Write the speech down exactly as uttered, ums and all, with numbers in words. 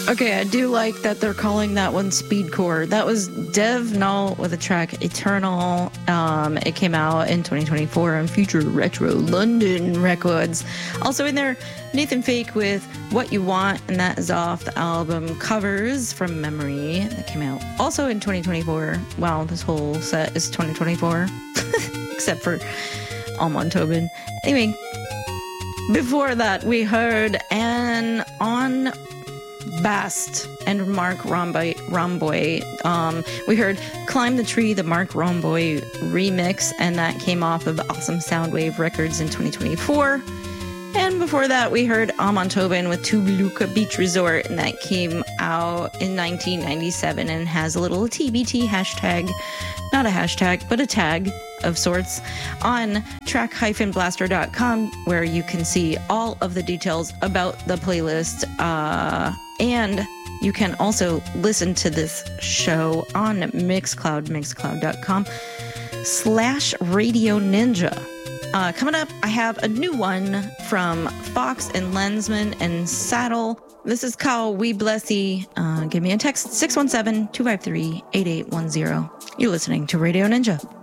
Okay, I do like that they're calling that one Speedcore. That was Dev Null with the track Eternal. Um, it came out in twenty twenty-four on Future Retro London Records. Also in there, Nathan Fake with What You Want, and that is off the album Covers from Memory that came out also in twenty twenty-four. Wow, this whole set is twenty twenty-four, except for Almond Tobin. Anyway, before that, we heard An On Bast and Mark Romboy. Romboy. Um, we heard Climb the Tree, the Mark Romboy remix, and that came off of Awesome Soundwave Records in twenty twenty-four. And before that, we heard Amon Tobin with Tubaluka Beach Resort, and that came out in nineteen ninety-seven and has a little T B T hashtag, not a hashtag, but a tag of sorts, on track blaster dot com, where you can see all of the details about the playlist. Uh, and you can also listen to this show on Mixcloud, mixcloud dot com slash Radio Ninja. Uh, coming up, I have a new one from Fox and Lensman and Saddle. This is called We Bless Thee. Uh, give me a text, six one seven, two five three, eight eight one zero. You're listening to Radio Ninja.